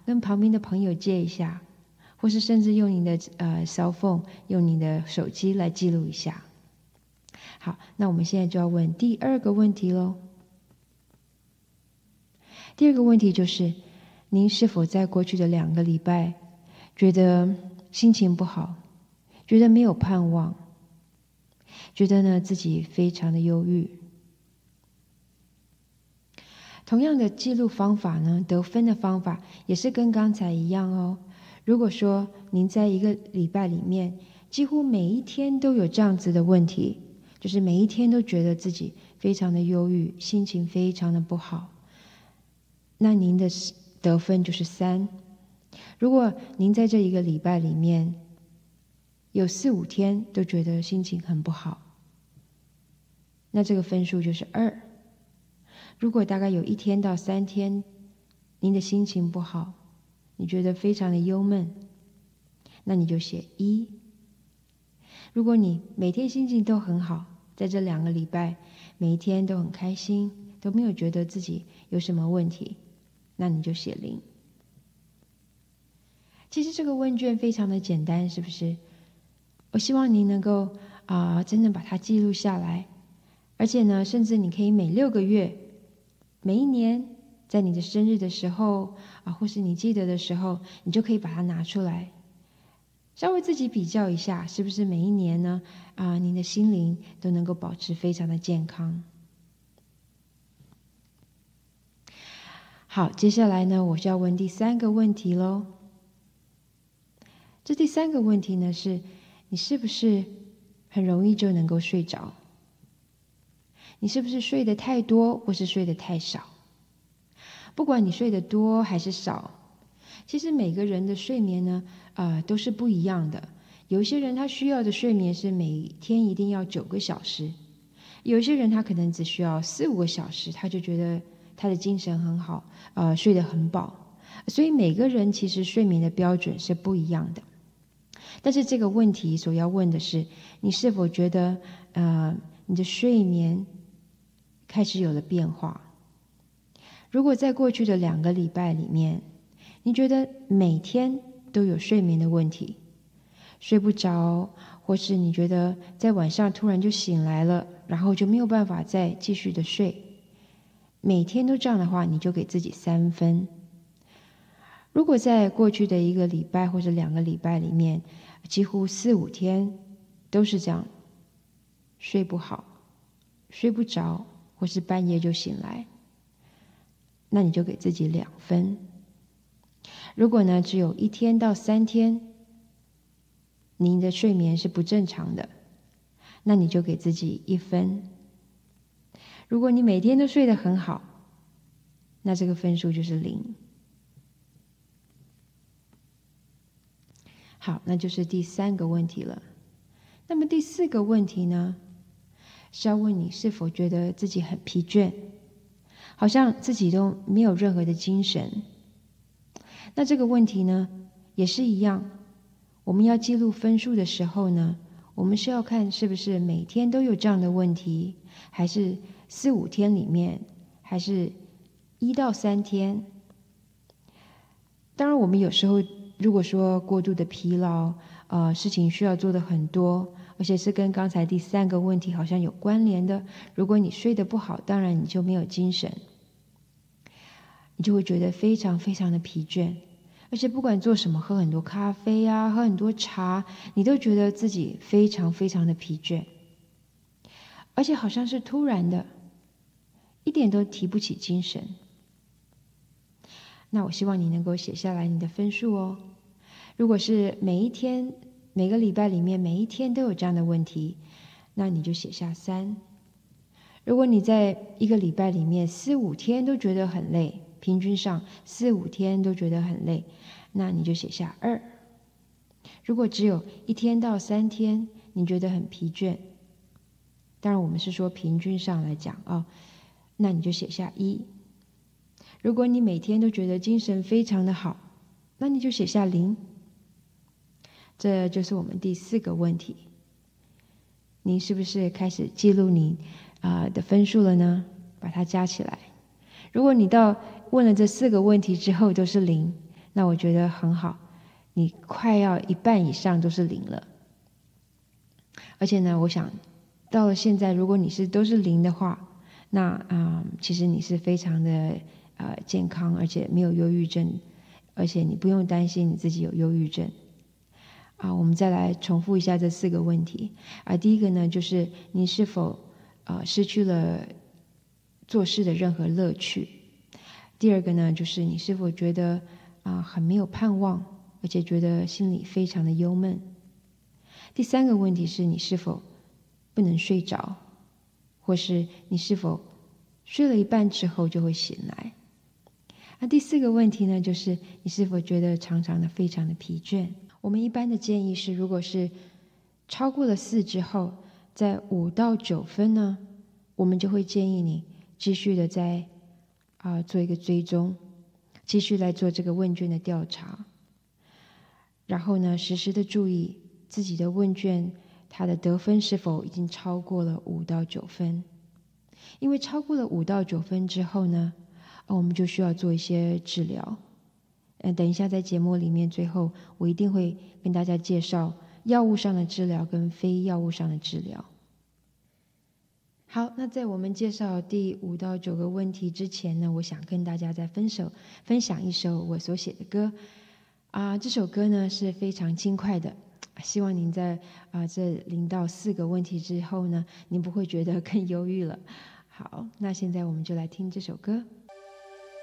跟旁边的朋友借一下，或是甚至用你的cell phone，用你的手机来记录一下。好，那我们现在就要问第二个问题咯。第二个问题就是，您是否在过去的2个礼拜觉得心情不好，觉得没有盼望，觉得呢自己非常的忧郁？同样的记录方法呢，得分的方法也是跟刚才一样哦。如果说您在1个礼拜里面，几乎每一天都有这样子的问题，就是每一天都觉得自己非常的忧郁，心情非常的不好，那您的得分就是3。如果您在这1个礼拜里面有4、5天都觉得心情很不好，那这个分数就是2。如果大概有1天到3天您的心情不好，你觉得非常的忧闷，那你就写1。如果你每天心情都很好，在这2个礼拜每一天都很开心，都没有觉得自己有什么问题，那你就写0。其实这个问卷非常的简单，是不是？我希望您能够真的把它记录下来，而且呢，甚至你可以每6个月，每一年在你的生日的时候或是你记得的时候，你就可以把它拿出来，稍微自己比较一下，是不是每一年呢您的心灵都能够保持非常的健康。好，接下来呢，我就要问第3个问题咯。这第3个问题呢，是你是不是很容易就能够睡着？你是不是睡得太多或是睡得太少？不管你睡得多还是少，其实每个人的睡眠呢都是不一样的。有一些人他需要的睡眠是每天一定要9个小时，有一些人他可能只需要4、5个小时，他就觉得他的精神很好，睡得很饱。所以每个人其实睡眠的标准是不一样的。但是这个问题所要问的是，你是否觉得你的睡眠开始有了变化？如果在过去的2个礼拜里面，你觉得每天都有睡眠的问题，睡不着，或是你觉得在晚上突然就醒来了，然后就没有办法再继续的睡，每天都这样的话，你就给自己3分。如果在过去的1个礼拜或者2个礼拜里面，几乎4、5天都是这样，睡不好，睡不着，或是半夜就醒来，那你就给自己2分。如果呢只有1天到3天您的睡眠是不正常的，那你就给自己1分。如果你每天都睡得很好，那这个分数就是0。好，那就是第3个问题了。那么第4个问题呢，是要问你是否觉得自己很疲倦，好像自己都没有任何的精神。那这个问题呢，也是一样，我们要记录分数的时候呢，我们是要看是不是每天都有这样的问题，还是4、5天里面，还是1到3天。当然我们有时候如果说过度的疲劳，事情需要做的很多，而且是跟刚才第3个问题好像有关联的，如果你睡得不好，当然你就没有精神，你就会觉得非常非常的疲倦，而且不管做什么，喝很多咖啡喝很多茶，你都觉得自己非常非常的疲倦，而且好像是突然的，一点都提不起精神。那我希望你能够写下来你的分数哦。如果是每一天每个礼拜里面每一天都有这样的问题，那你就写下3。如果你在1个礼拜里面4、5天都觉得很累，平均上4、5天都觉得很累，那你就写下2。如果只有1天到3天你觉得很疲倦，当然我们是说平均上来讲那你就写下1。如果你每天都觉得精神非常的好，那你就写下0。这就是我们第4个问题。您是不是开始记录你的分数了呢？把它加起来。如果你到问了这4个问题之后都是0， 那我觉得很好，你快要一半以上都是0了。而且呢，我想到了现在，如果你都是0的话，那其实你是非常的健康，而且没有忧郁症，而且你不用担心你自己有忧郁症。我们再来重复一下这4个问题。第一个呢，就是你是否失去了做事的任何乐趣？第二个呢，就是你是否觉得很没有盼望，而且觉得心里非常的忧闷？第3个问题是你是否不能睡着，或是你是否睡了一半之后就会醒来？第4个问题呢，就是你是否觉得常常的非常的疲倦？我们一般的建议是，如果是超过了4之后，在5到9分呢，我们就会建议你继续的再做一个追踪，继续来做这个问卷的调查，然后呢，时时的注意自己的问卷它的得分是否已经超过了5到9分。因为超过了5到9分之后呢，我们就需要做一些治疗。等一下在节目里面最后我一定会跟大家介绍药物上的治疗跟非药物上的治疗。好，那在我们介绍第5到9个问题之前呢，我想跟大家再分享一首我所写的歌。这首歌呢是非常轻快的，希望您在这0到4个问题之后呢，您不会觉得更忧郁了。好，那现在我们就来听这首歌。